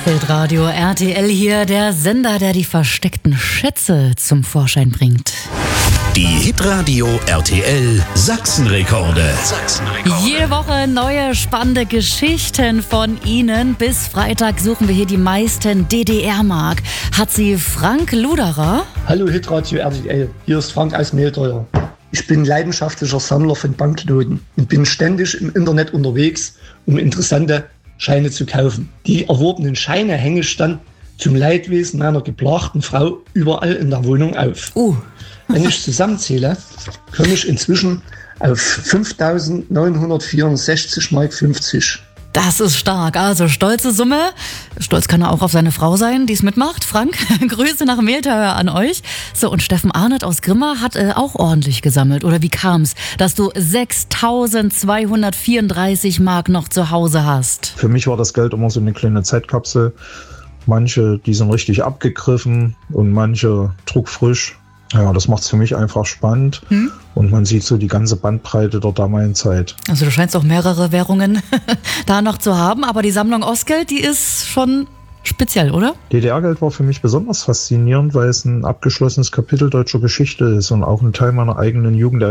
Hitradio RTL hier, der Sender, der die versteckten Schätze zum Vorschein bringt. Die Hitradio RTL Sachsenrekorde. Jede Woche neue spannende Geschichten von Ihnen. Bis Freitag suchen wir hier die meisten DDR-Mark. Hat sie Frank Luderer? Hallo Hitradio RTL, hier ist Frank aus Mehlteuer. Ich bin leidenschaftlicher Sammler von Banknoten und bin ständig im Internet unterwegs, um interessante Scheine zu kaufen. Die erworbenen Scheine hänge ich dann zum Leidwesen meiner geplagten Frau überall in der Wohnung auf. Wenn ich zusammenzähle, komme ich inzwischen auf 5.964,50 Mark. Das ist stark. Also stolze Summe. Stolz kann er auch auf seine Frau sein, die es mitmacht. Frank, Grüße nach Mehlteuer an euch. So, und Steffen Arndt aus Grimma hat auch ordentlich gesammelt. Oder wie kam's, dass du 6.234 Mark noch zu Hause hast? Für mich war das Geld immer so eine kleine Zeitkapsel. Manche, die sind richtig abgegriffen und manche druckfrisch. Ja, das macht es für mich einfach spannend. Und man sieht so die ganze Bandbreite der damaligen Zeit. Also du scheinst auch mehrere Währungen da noch zu haben, aber die Sammlung Ostgeld, die ist schon speziell, oder? DDR-Geld war für mich besonders faszinierend, weil es ein abgeschlossenes Kapitel deutscher Geschichte ist und auch ein Teil meiner eigenen Jugend.